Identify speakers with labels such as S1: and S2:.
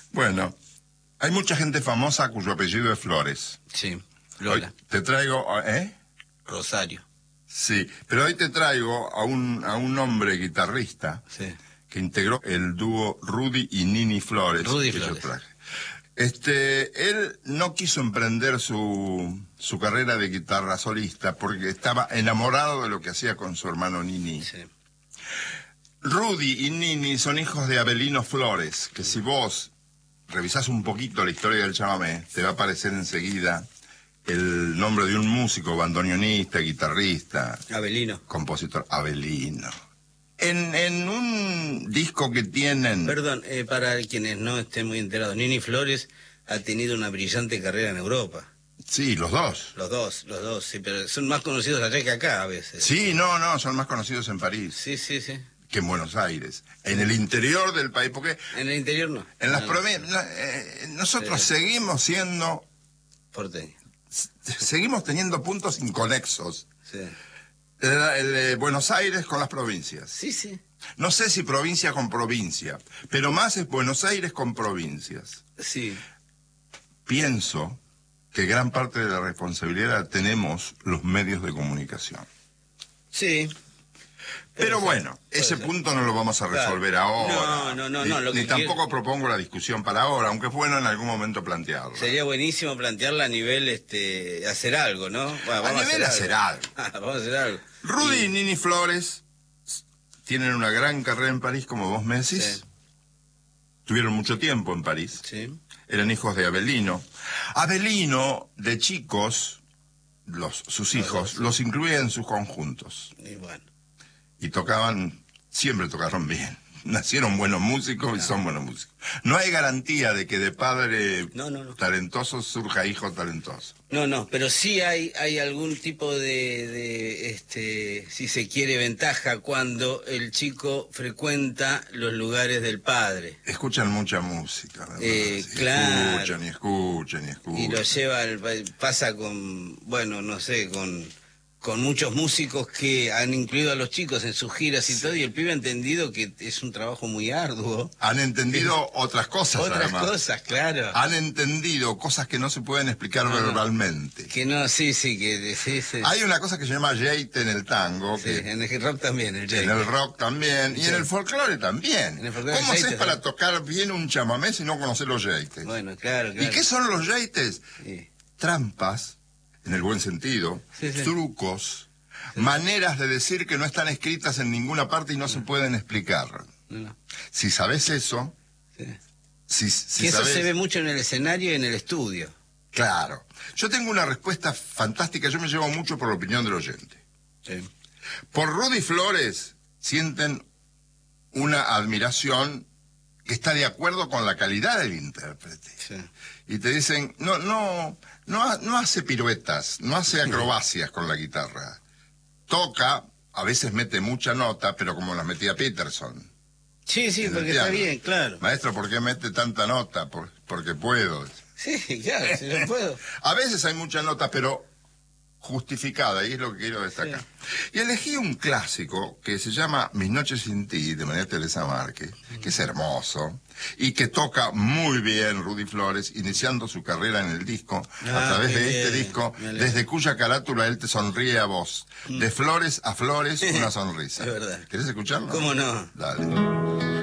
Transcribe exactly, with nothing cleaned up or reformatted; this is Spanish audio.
S1: Bueno, hay mucha gente famosa cuyo apellido es Flores.
S2: Sí, Lola.
S1: Hoy te traigo, ¿eh?
S2: Rosario.
S1: Sí, pero hoy te traigo a un, a un hombre guitarrista
S2: Sí.
S1: que integró el dúo Rudy y Nini Flores.
S2: Rudy
S1: que
S2: Flores.
S1: yo traje. Este, él no quiso emprender su, su carrera de guitarra solista porque estaba enamorado de lo que hacía con su hermano Nini.
S2: Sí.
S1: Rudy y Nini son hijos de Abelino Flores, que si vos revisás un poquito la historia del chamamé, te va a aparecer enseguida el nombre de un músico, bandoneonista, guitarrista,
S2: Abelino.
S1: compositor, Abelino. En, en un disco que tienen...
S2: Perdón, eh, para quienes no estén muy enterados, Nini Flores ha tenido una brillante carrera en Europa.
S1: Sí, los dos.
S2: Los dos, los dos, sí, pero son más conocidos allá que acá a veces.
S1: Sí, no, no, son más conocidos en París
S2: Sí, sí, sí.
S1: que en Buenos Aires. En el interior del país, porque
S2: En el interior no.
S1: en las
S2: No, no,
S1: provincias... Eh, nosotros
S2: Sí.
S1: seguimos siendo...
S2: porteño.
S1: Seguimos teniendo puntos inconexos.
S2: Sí.
S1: El, el de Buenos Aires con las provincias.
S2: Sí, sí.
S1: No sé si provincia con provincia, pero más es Buenos Aires con provincias.
S2: Sí.
S1: Pienso que gran parte de la responsabilidad la tenemos los medios de comunicación.
S2: Sí.
S1: Pero
S2: ser,
S1: bueno,
S2: puede
S1: ese
S2: ser.
S1: punto no lo vamos a resolver
S2: Claro.
S1: ahora.
S2: No, no, no,
S1: Ni,
S2: no, lo
S1: ni
S2: que
S1: tampoco
S2: quiero-
S1: propongo la discusión para ahora, aunque es bueno en algún momento plantearla.
S2: Sería buenísimo plantearla a nivel, este, hacer algo, ¿no? Bueno,
S1: A nivel hacer algo.
S2: vamos a hacer algo.
S1: Rudy y
S2: Y-
S1: Nini Flores tienen una gran carrera en París, como vos me decís.
S2: Sí.
S1: Tuvieron mucho tiempo en París.
S2: Sí.
S1: Eran hijos de Abelino. Abelino, de chicos, los, sus hijos,
S2: dos.
S1: los incluía en sus conjuntos.
S2: Y bueno.
S1: Y tocaban, siempre tocaron bien. Nacieron buenos músicos y son buenos músicos. No hay garantía de que de padre
S2: No, no, no.
S1: talentoso surja hijo talentoso.
S2: No, no, pero sí hay hay algún tipo de, de este, si se quiere, ventaja cuando el chico frecuenta los lugares del padre
S1: Escuchan mucha música, ¿verdad?
S2: Eh,
S1: Sí,
S2: claro.
S1: Escuchan y escuchan y escuchan.
S2: y lo lleva, al- pasa con, bueno, no sé, con con muchos músicos que han incluido a los chicos en sus giras y todo, y el pibe ha entendido que es un trabajo muy arduo.
S1: Han entendido otras cosas,
S2: Otras
S1: además.
S2: cosas, claro.
S1: Han entendido cosas que no se pueden explicar
S2: No, no.
S1: verbalmente.
S2: Que no, sí, sí, que sí, sí.
S1: Hay una cosa que se llama yeite en el tango,
S2: Sí,
S1: que
S2: en el rock también, el
S1: en
S2: jazz.
S1: el rock también, y
S2: Sí.
S1: en el folclore también.
S2: En el folclore
S1: ¿Cómo
S2: hay
S1: haces
S2: yeites,
S1: para
S2: ¿no?
S1: tocar bien un chamamé si no conoces los yeites?
S2: Bueno, claro, claro.
S1: ¿Y qué son los yeites?
S2: Sí.
S1: Trampas, en el buen sentido,
S2: Sí, sí.
S1: trucos, maneras de decir que no están escritas en ninguna parte y no se pueden explicar.
S2: No, no.
S1: Si sabes eso,
S2: Sí.
S1: si, si
S2: Que eso
S1: sabes...
S2: se ve mucho en el escenario y en el estudio.
S1: Claro. Yo tengo una respuesta fantástica, yo me llevo mucho por la opinión del oyente.
S2: Sí.
S1: Por Rudy Flores sienten una admiración que está de acuerdo con la calidad del intérprete.
S2: Sí.
S1: Y te dicen, no, no, no, ha- no hace piruetas, no hace acrobacias con la guitarra. Toca, a veces mete mucha nota, pero como las metía Peterson.
S2: Sí, sí,
S1: en el
S2: porque está
S1: piano.
S2: bien, claro.
S1: Maestro, ¿por qué mete tanta nota? Por- porque puedo.
S2: Sí, claro, si lo puedo.
S1: A veces hay mucha nota, pero justificada, y es lo que quiero destacar. Y elegí un clásico que se llama Mis noches sin ti, de María Teresa Márquez, que es hermoso, y que toca muy bien Rudy Flores, iniciando su carrera en el disco, a
S2: Ah,
S1: través
S2: qué
S1: de este
S2: bien,
S1: disco,
S2: me alegro.
S1: desde cuya carátula él te sonríe a vos. De flores a flores, una sonrisa.
S2: Es verdad.
S1: ¿Querés escucharlo?
S2: ¿Cómo no?
S1: Dale.